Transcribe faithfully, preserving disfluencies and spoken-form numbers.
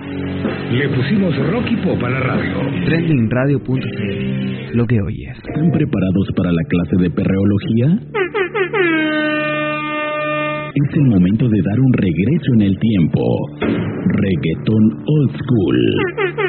Le pusimos rock y pop a la radio. trending radio punto c l, lo que oyes. ¿Están preparados para la clase de perreología? Es el momento de dar un regreso en el tiempo. Reggaetón Old School.